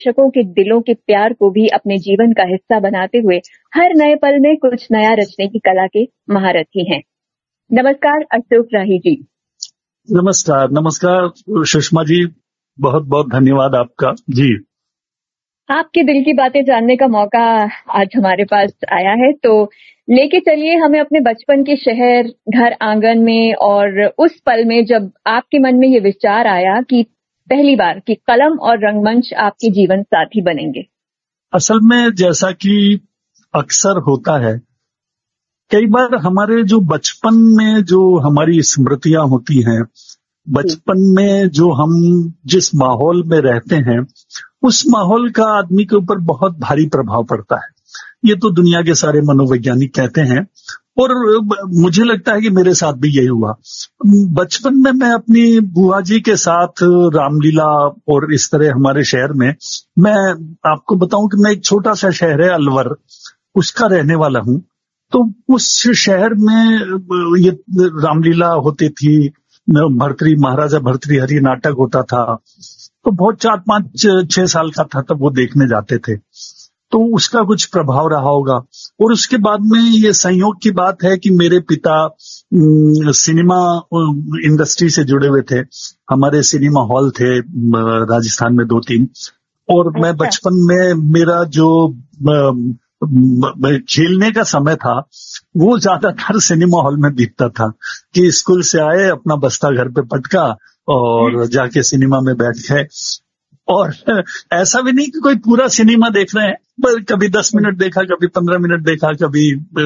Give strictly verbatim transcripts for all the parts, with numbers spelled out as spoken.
दर्शकों के दिलों के प्यार को भी अपने जीवन का हिस्सा बनाते हुए हर नए पल में कुछ नया रचने की कला के महारथी हैं। नमस्कार अशोक राही जी। नमस्कार नमस्कार सुषमा जी, बहुत बहुत धन्यवाद आपका जी। आपके दिल की बातें जानने का मौका आज हमारे पास आया है, तो लेके चलिए हमें अपने बचपन के शहर, घर आंगन में, और उस पल में जब आपके मन में ये विचार आया कि पहली बार कि कलम और रंगमंच आपके जीवन साथी बनेंगे। असल में जैसा कि अक्सर होता है, कई बार हमारे जो बचपन में जो हमारी स्मृतियां होती हैं, बचपन में जो हम जिस माहौल में रहते हैं, उस माहौल का आदमी के ऊपर बहुत भारी प्रभाव पड़ता है। ये तो दुनिया के सारे मनोवैज्ञानिक कहते हैं, और मुझे लगता है कि मेरे साथ भी यही हुआ। बचपन में मैं अपनी बुआ जी के साथ रामलीला और इस तरह हमारे शहर में, मैं आपको बताऊं कि मैं एक छोटा सा शहर है अलवर, उसका रहने वाला हूं। तो उस शहर में ये रामलीला होती थी, भर्तृहरि महाराजा भर्तृहरि नाटक होता था। तो बहुत चार पांच छह साल का था तब वो देखने जाते थे, तो उसका कुछ प्रभाव रहा होगा। और उसके बाद में ये संयोग की बात है कि मेरे पिता सिनेमा इंडस्ट्री से जुड़े हुए थे। हमारे सिनेमा हॉल थे राजस्थान में दो तीन, और मैं बचपन में मेरा जो खेलने का समय था वो ज्यादातर सिनेमा हॉल में बीतता था, कि स्कूल से आए, अपना बस्ता घर पे पटका और जाके सिनेमा में बैठ गए। और ऐसा भी नहीं कि कोई पूरा सिनेमा देख रहे हैं, पर कभी दस मिनट देखा, कभी पंद्रह मिनट देखा, कभी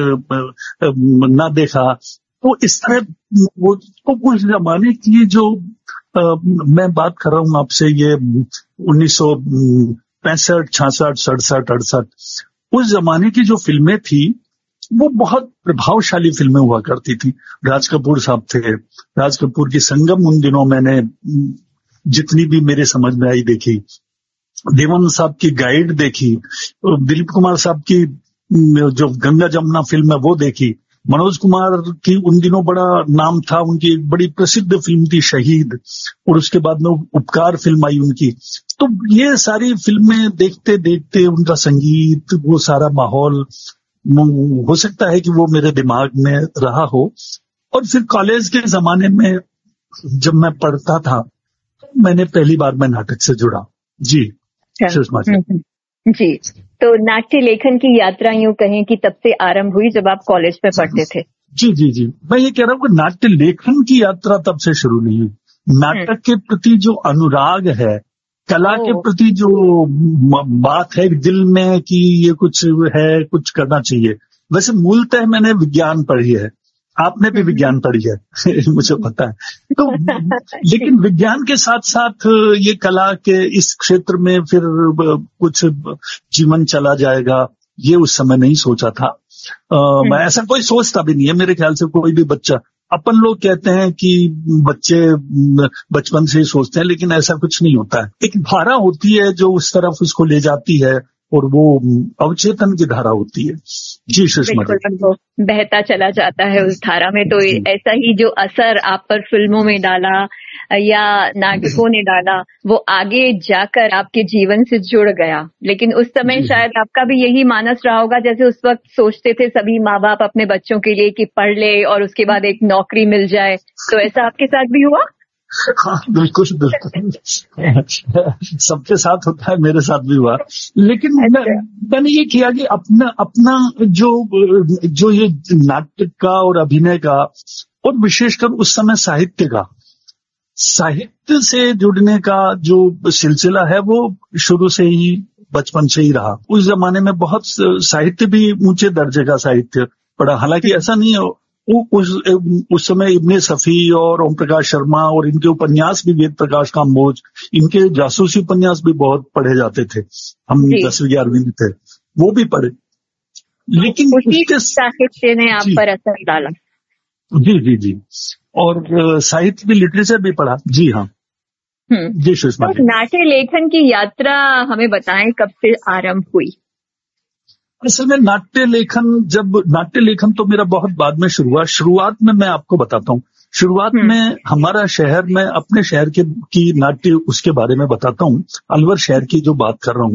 ना देखा। तो इस तरह वो तो उस जमाने की जो आ, मैं बात कर रहा हूँ आपसे, ये उन्नीस सौ पैंसठ छियासठ सड़सठ अड़सठ, उस जमाने की जो फिल्में थी वो बहुत प्रभावशाली फिल्में हुआ करती थी। राज कपूर साहब थे, राज कपूर की संगम उन दिनों मैंने जितनी भी मेरे समझ में आई देखी, देवानंद साहब की गाइड देखी, दिलीप कुमार साहब की जो गंगा जमुना फिल्म है वो देखी, मनोज कुमार की उन दिनों बड़ा नाम था, उनकी एक बड़ी प्रसिद्ध फिल्म थी शहीद, और उसके बाद में उपकार फिल्म आई उनकी। तो ये सारी फिल्में देखते देखते उनका संगीत, वो सारा माहौल, हो सकता है कि वो मेरे दिमाग में रहा हो। और फिर कॉलेज के जमाने में जब मैं पढ़ता था, मैंने पहली बार मैं नाटक से जुड़ा। जी सुषमा जी। जी, तो नाट्य लेखन की यात्रा यूं कहें कि तब से आरंभ हुई जब आप कॉलेज में पढ़ते थे। जी जी जी, मैं ये कह रहा हूँ कि नाट्य लेखन की यात्रा तब से शुरू नहीं हुई। नाटक के प्रति जो अनुराग है, कला के प्रति जो बात है दिल में कि ये कुछ है, कुछ करना चाहिए। वैसे मूलतः मैंने विज्ञान पढ़ी है, आपने भी विज्ञान पढ़ी है मुझे पता है। तो लेकिन विज्ञान के साथ साथ ये कला के इस क्षेत्र में फिर कुछ जीवन चला जाएगा, ये उस समय नहीं सोचा था। आ, मैं ऐसा कोई सोचता भी नहीं है, मेरे ख्याल से कोई भी बच्चा। अपन लोग कहते हैं कि बच्चे बचपन से ही सोचते हैं, लेकिन ऐसा कुछ नहीं होता है। एक धारा होती है जो उस तरफ उसको ले जाती है, और वो अवचेतन की धारा होती है। जी सुषमा जी, बहता चला जाता है उस धारा में। तो ऐसा ही जो असर आप पर फिल्मों में डाला या नाटकों ने डाला, वो आगे जाकर आपके जीवन से जुड़ गया। लेकिन उस समय शायद आपका भी यही मानस रहा होगा, जैसे उस वक्त सोचते थे सभी माँ बाप अपने बच्चों के लिए कि पढ़ ले और उसके बाद एक नौकरी मिल जाए। तो ऐसा आपके साथ भी हुआ? हाँ बिल्कुल बिल्कुल, सबके साथ होता है, मेरे साथ भी हुआ। लेकिन मैं, मैंने ये किया कि अपना अपना जो जो ये नाटक का और अभिनय का, और विशेषकर उस समय साहित्य का, साहित्य से जुड़ने का जो सिलसिला है वो शुरू से ही, बचपन से ही रहा। उस जमाने में बहुत साहित्य भी ऊंचे दर्जे का साहित्य पढ़ा। हालांकि ऐसा नहीं है, उस उस समय इब्ने सफी और ओम प्रकाश शर्मा और इनके उपन्यास भी, वेद प्रकाश काम्बोज, इनके जासूसी उपन्यास भी बहुत पढ़े जाते थे। हम दसवीं ग्यारहवीं में थे, वो भी पढ़े। लेकिन उसके साहित्य ने आप पर असर डाला। जी जी जी, और साहित्य भी, लिटरेचर भी पढ़ा। जी हाँ जी सुषमा जी। नाट्य लेखन की यात्रा हमें बताएं, कब से आरंभ हुई? असल में नाट्य लेखन, जब नाट्य लेखन तो मेरा बहुत बाद में शुरू हुआ। शुरुआत में मैं आपको बताता हूँ, शुरुआत में हमारा शहर में अपने शहर के की नाट्य उसके बारे में बताता हूँ। अलवर शहर की जो बात कर रहा हूँ